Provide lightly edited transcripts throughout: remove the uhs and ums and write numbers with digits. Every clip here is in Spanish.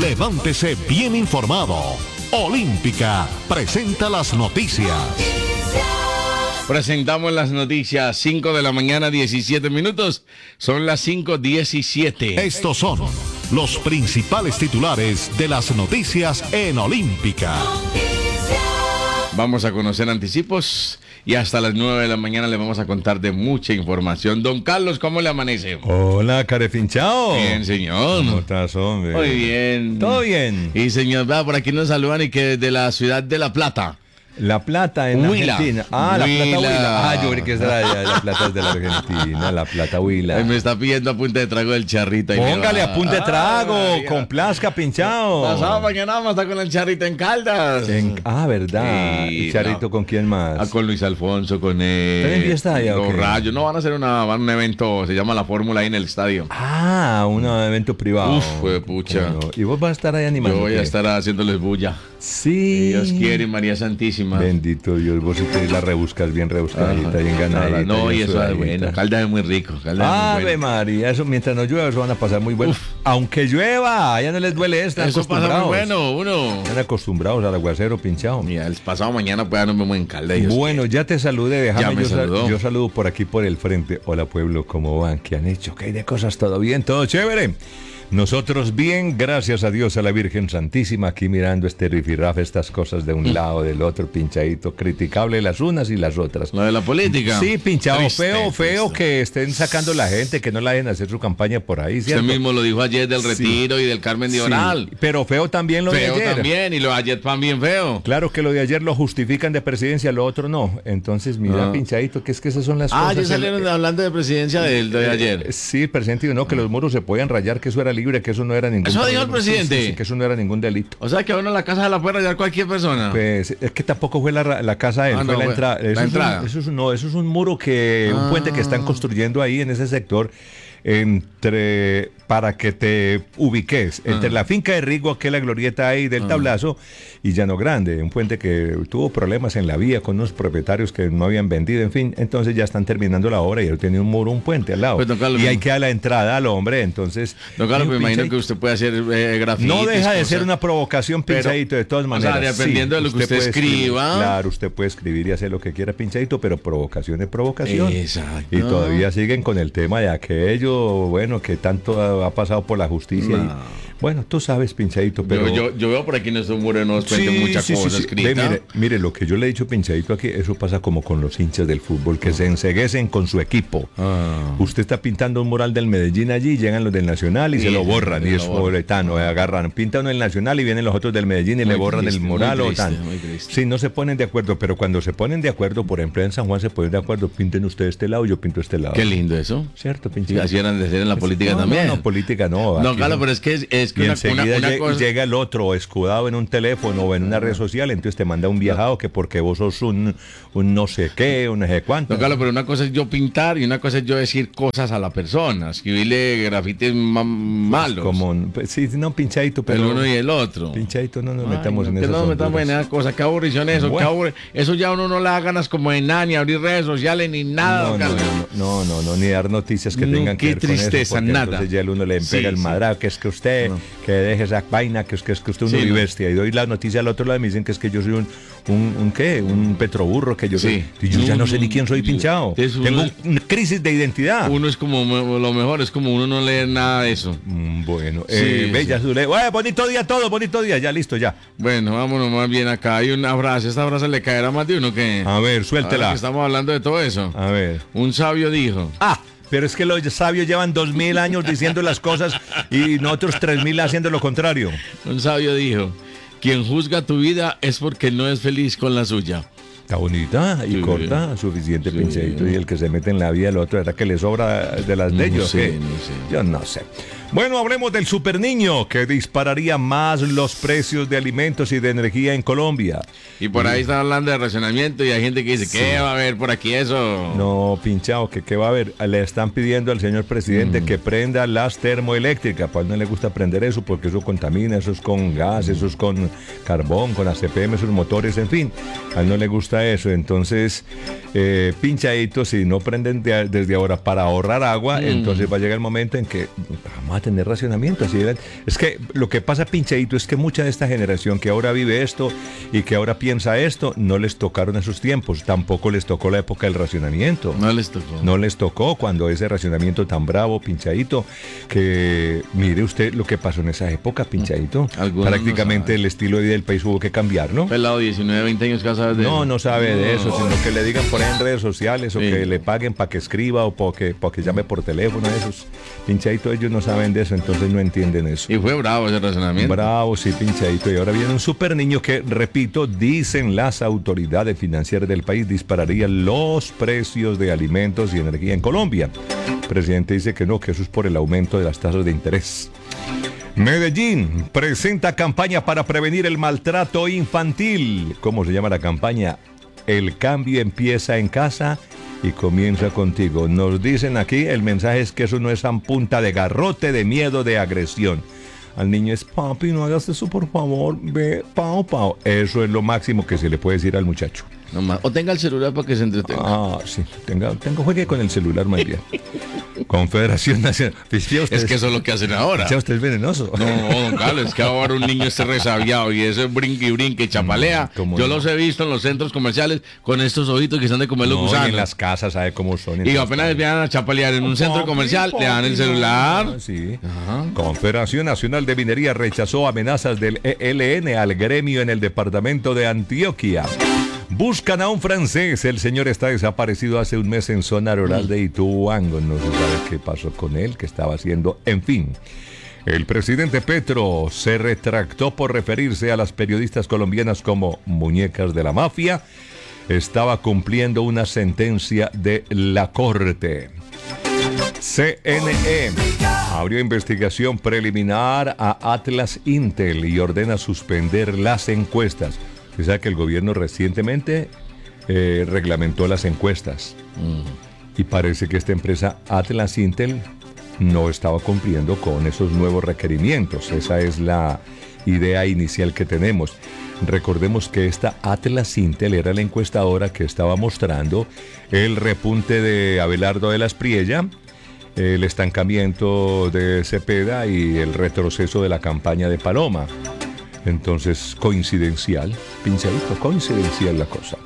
Levántese bien informado. Olímpica presenta las noticias. Presentamos las noticias, 5 de la mañana, 17 minutos. Son las 5:17. Estos son los principales titulares de las noticias en Olímpica. Vamos a conocer anticipos y hasta las 9 de la mañana le vamos a contar de mucha información. Don Carlos, ¿cómo le amanece? Hola, carefinchao. Bien, señor. ¿Cómo estás, hombre? Muy bien. ¿Todo bien? Y señor, va, por aquí nos saludan y que desde la ciudad de La Plata. La Plata en Huila. Argentina. Ah, La Plata Huila. Huila. Ah, yo creo que es de la Plata es de la Argentina. La Plata Huila. Me está pidiendo a punta de trago del charrito. Ahí Póngale me va. a punta de trago, María. complazca, pinchao. Pasado mañana vamos a estar con el charrito en Caldas. Verdad. Sí, ¿Y Charrito no. con quién más? Con Luis Alfonso, con ¿Están en fiesta allá o los qué? Rayos. No, van a hacer un evento, se llama La Fórmula ahí en el estadio. Un evento privado. Uf, fue pucha. Bueno, ¿y vos vas a estar ahí animando? Yo voy a qué? estar haciéndoles bulla. Sí. Dios quiere, María Santísima. Bendito Dios, vos sí te la rebuscas bien rebuscadita, bien ganadita. No, y bien eso es sudadita. bueno. Caldas es muy rico. Caldas es muy Ave bueno. María, eso mientras no llueva, eso van a pasar muy bueno. Uf. Aunque llueva, ya no les duele esto, están Eso pasa acostumbrados. muy bueno, uno. Están acostumbrados al aguacero pinchado. Mira, el pasado mañana pues ya nos vemos en Caldas. Dios Bueno, ya te saludé, Ya déjame, me saludó. yo saludo por aquí por el frente. Hola pueblo, ¿cómo van? ¿Qué han hecho? ¿Qué hay de cosas? ¿Todo bien? ¿Todo chévere? Nosotros bien, gracias a Dios, a la Virgen Santísima, aquí mirando este rifirrafe, estas cosas de un lado, del otro, pinchadito, criticable las unas y las otras. Lo de la política. Sí, pinchado, Triste, feo triste. que estén sacando la gente, que no la dejen hacer su campaña por ahí, Usted ¿cierto? mismo lo dijo ayer del Sí. Retiro y del Carmen de Sí, Oral. pero feo también lo Feo de ayer. también, y lo de ayer también feo. Claro que lo de ayer lo justifican de presidencia, lo otro no. Entonces, mira, pinchadito, que es que esas son las cosas. Ya salieron hablando de presidencia de ayer. Sí, presidente, no, que los muros se podían rayar, que eso era libre, que eso no era ningún ¿Eso dijo el problema. Sí, presidente? sí, que eso no era ningún delito. O sea que a uno en la casa se la puede rayar cualquier persona. Pues es que tampoco fue la casa de él, Ah, fue no, la fue entrada. la entrada. Eso es un muro que, un puente que están construyendo ahí en ese sector para que te ubiques entre la finca de Rigo, que es la glorieta ahí del Tablazo, y Llano Grande, un puente que tuvo problemas en la vía con unos propietarios que no habían vendido, en fin, entonces ya están terminando la obra y él tiene un muro, un puente al lado. Pues, don Carlos, y ahí queda la entrada al hombre, entonces... Don Carlos, me digo, imagino pinchadito, que usted puede hacer grafitis. no deja de ser cosas. una provocación, Pero, pinchadito, de todas o maneras. sea, dependiendo de lo que usted puede escribir, escriba. claro, usted puede escribir y hacer lo que quiera, pinchadito, pero provocación es provocación. Exacto. Y todavía siguen con el tema de aquello, bueno, que tanto ha pasado por la justicia. No. Bueno, tú sabes, pinchadito, pero... Yo veo por aquí en estos muros nos cuenten muchas cosas Ve, escritas. mire, lo que yo le he dicho, pinchadito, aquí, eso pasa como con los hinchas del fútbol, que se enceguecen con su equipo. Usted está pintando un mural del Medellín allí, llegan los del Nacional y Sí, se lo borran, se y lo es borran. boletano, agarran, pintan uno del Nacional y vienen los otros del Medellín y Muy le borran triste, el muy mural o triste, tan. muy triste. Sí, no se ponen de acuerdo, pero cuando se ponen de acuerdo, por ejemplo, en San Juan se ponen de acuerdo, pinten ustedes este lado, yo pinto este lado. Qué lindo eso. ¿Cierto, Sí, pinchadito? así eran de ser en la política No, también. No, política no. No, aquí claro, pero es que y enseguida llega el otro escudado en un teléfono o en una red social, entonces te manda un viajado que porque vos sos un no sé qué, un no sé cuánto. No, claro, pero una cosa es yo pintar y una cosa es yo decir cosas a la persona, escribirle grafitis malos. Como, pues, sí, no, pinchadito, pero... el uno y el otro. Pinchadito, no nos Ay, metamos en que esas no nos metamos en honduras. esas cosas, qué aburrición eso, Bueno. eso ya uno no le da ganas como de nada, ni abrir redes sociales, ni nada, No, don no, Carlos. no, ni dar noticias que No, tengan qué que ver con eso, tristeza, porque nada. entonces ya el uno le pega el Sí. madrado, que es que usted, que deje esa vaina, que es que usted es un Sí, no. bestia, y doy la noticia al otro lado y me dicen que es que yo soy un petroburro, que yo soy, Sí. y yo ya no sé ni quién soy, pinchado. Es Tengo uno- una crisis de identidad. Uno es como lo mejor, es como uno no leer nada de eso. Bueno, Sí, bella Zule. Bonito día todo, bonito día, ya listo, ya. Bueno, vámonos más bien acá. Hay una frase, esta frase le caerá más de uno que... A ver, Ahora suéltela. que estamos hablando de todo eso. A ver. Un sabio dijo... Pero es que los sabios llevan 2000 años diciendo las cosas y nosotros 3000 haciendo lo contrario. Un sabio dijo, quien juzga tu vida es porque no es feliz con la suya. Está bonita y Sí. corta, suficiente, Sí. pinchadito. Y el que se mete en la vida del otro, ¿verdad que le sobra de las de No ellos? sé, ¿qué? no sé. Yo no sé. Bueno, hablemos del super niño que dispararía más los precios de alimentos y de energía en Colombia. Y por ahí están hablando de racionamiento y hay gente que dice, ¿qué va a haber por aquí eso? No, pinchado, que qué va a haber. Le están pidiendo al señor presidente que prenda las termoeléctricas. Pues no le gusta prender eso porque eso contamina, eso es con gas, eso es con carbón, con ACPM, esos motores, en fin. A él no le gusta eso. Entonces, pinchadito, si no prenden desde ahora para ahorrar agua, entonces va a llegar el momento en que vamos a tener racionamiento. Así es que lo que pasa, Pincheito, es que mucha de esta generación que ahora vive esto y que ahora piensa esto, no les tocaron esos tiempos. Tampoco les tocó la época del racionamiento. No les tocó. No les tocó cuando ese racionamiento tan bravo, Pinchadito, que mire usted lo que pasó en esa época, Pinchadito. Prácticamente el estilo de vida del país hubo que cambiar, ¿no? Pelado, 19, 20 años que sabes de eso. No sabe de eso, sino que le digan por ahí en redes sociales o Sí. que le paguen para que escriba o para que llame por teléfono. Esos Pinchadito, ellos no saben de eso, entonces no entienden eso. Y fue bravo ese razonamiento. Bravo, sí, Pinchadito. Y ahora viene un super niño que, repito, dicen las autoridades financieras del país, dispararía los precios de alimentos y energía en Colombia. El presidente dice que no, que eso es por el aumento de las tasas de interés. Medellín presenta campaña para prevenir el maltrato infantil. ¿Cómo se llama la campaña? El cambio empieza en casa y comienza contigo. Nos dicen aquí, el mensaje es que eso no es a punta de garrote, de miedo, de agresión. Al niño es, papi, no hagas eso, por favor, ve, pao. Eso es lo máximo que se le puede decir al muchacho. No más. O tenga el celular para que se entretenga. Ah, sí, juegue con el celular más bien. Confederación Nacional. Es que eso es lo que hacen ahora. Ya usted es venenoso. No, don Carlos, es que ahora un niño esté resabiado y ese brinque y brinque y chapalea. Yo los he visto en los centros comerciales con estos ojitos que están de comer los gusanos. Y en las casas, ¿sabe cómo son? Y apenas vean a chapalear en un centro comercial, le dan el celular. Sí. Confederación Nacional de Minería rechazó amenazas del ELN al gremio en el departamento de Antioquia. Buscan a un francés. El señor está desaparecido hace un mes en zona rural de Ituango. No se sabe qué pasó con él, qué estaba haciendo. En fin, el presidente Petro se retractó por referirse a las periodistas colombianas como muñecas de la mafia. Estaba cumpliendo una sentencia de la corte. CNE abrió investigación preliminar a Atlas Intel y ordena suspender las encuestas. O sea que el gobierno recientemente reglamentó las encuestas. Y parece que esta empresa Atlas Intel no estaba cumpliendo con esos nuevos requerimientos. Esa es la idea inicial que tenemos. Recordemos que esta Atlas Intel era la encuestadora que estaba mostrando el repunte de Abelardo de la Espriella, el estancamiento de Cepeda y el retroceso de la campaña de Paloma. Entonces, coincidencial, Pinchadito, coincidencial la cosa.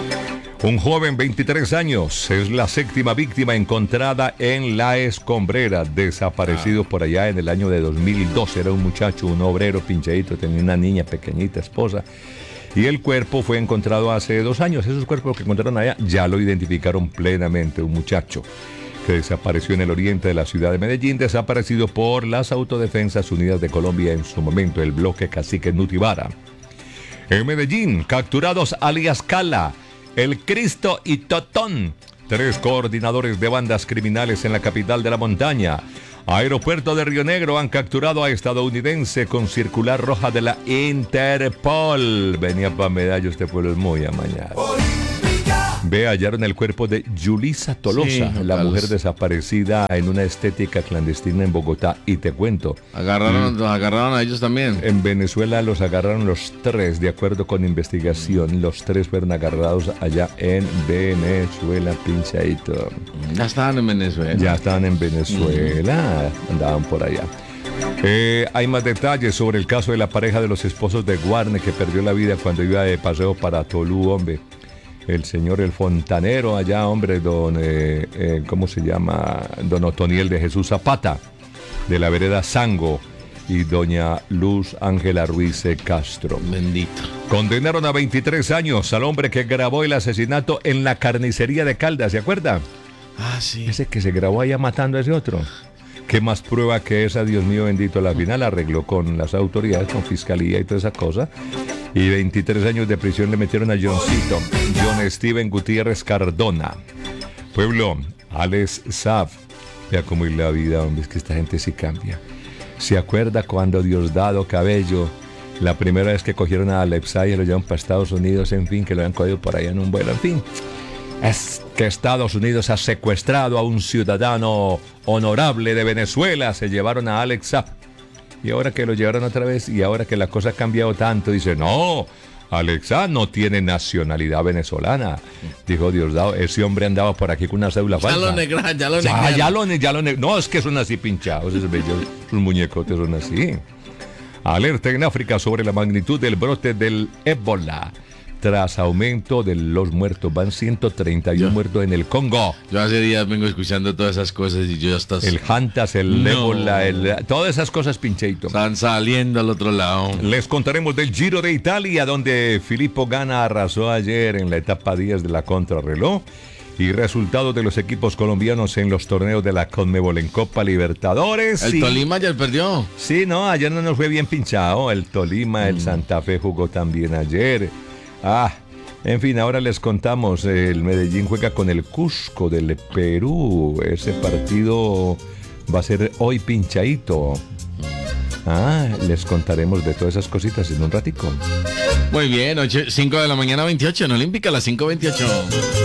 Un joven, 23 años, es la séptima víctima encontrada en La Escombrera, desaparecido por allá en el año de 2012. Era un muchacho, un obrero, Pinchadito, tenía una niña pequeñita, esposa. Y el cuerpo fue encontrado hace 2 años. Esos cuerpos que encontraron allá ya lo identificaron plenamente, un muchacho que desapareció en el oriente de la ciudad de Medellín, desaparecido por las Autodefensas Unidas de Colombia, en su momento el bloque Cacique Nutibara. En Medellín, capturados alias Cala, El Cristo y Totón, 3 coordinadores de bandas criminales en la capital de la montaña. Aeropuerto de Río Negro han capturado a estadounidense con circular roja de la Interpol. Venía para Medallo, este pueblo es muy amañado. Ve, hallaron el cuerpo de Yulisa Tolosa, Sí, la Carlos. mujer desaparecida en una estética clandestina en Bogotá. Y te cuento, Agarraron a ellos también. en Venezuela los agarraron los 3, de acuerdo con investigación. Los 3 fueron agarrados allá en Venezuela, Pinchadito. Ya estaban en Venezuela. Ya estaban en Venezuela, andaban por allá. Hay más detalles sobre el caso de la pareja de los esposos de Guarne que perdió la vida cuando iba de paseo para Tolú, hombre. El señor El Fontanero allá, hombre, ¿cómo se llama? Don Otoniel de Jesús Zapata, de la vereda Sango, y doña Luz Ángela Ruiz Castro. Bendito. Condenaron a 23 años al hombre que grabó el asesinato en la carnicería de Caldas, ¿se acuerda? Ah, sí. Ese que se grabó allá matando a ese otro. ¿Qué más prueba que esa, Dios mío bendito? A la final arregló con las autoridades, con fiscalía y toda esa cosa. Y 23 años de prisión le metieron a Johncito, John Steven Gutiérrez Cardona. Pueblo, Alex Saab. Vea cómo es la vida, hombre, es que esta gente sí cambia. ¿Se acuerda cuando Diosdado Cabello, la primera vez que cogieron a Alex Saab y lo llevaron para Estados Unidos, en fin, que lo habían cogido por allá en un vuelo, en fin? Es que Estados Unidos ha secuestrado a un ciudadano honorable de Venezuela. Se llevaron a Alex Saab. Y ahora que lo llevaron otra vez y ahora que la cosa ha cambiado tanto, dice, no, Alexa no tiene nacionalidad venezolana. Dijo Diosdado, ese hombre andaba por aquí con una cédula falsa. Ya lo negraron. No, es que son así pinchados, esos muñecotes son así. Alerta en África sobre la magnitud del brote del ébola. Tras aumento de los muertos, van 131 muertos en el Congo. Yo hace días vengo escuchando todas esas cosas y yo ya estás... El hantas, el ébola, todas esas cosas, pincheito. Están saliendo al otro lado. Les contaremos del Giro de Italia, donde Filippo Ganna arrasó ayer en la etapa 10 de la contrarreloj. Y resultados de los equipos colombianos en los torneos de la Conmebol en Copa Libertadores. El Tolima ayer perdió. Sí, no, ayer no nos fue bien pinchado. El Tolima, el Santa Fe jugó también ayer. En fin, ahora les contamos, el Medellín juega con el Cusco del Perú. Ese partido va a ser hoy pinchadito. Les contaremos de todas esas cositas en un ratico. Muy bien, 5 de la mañana 28 en Olímpica, a las 5:28.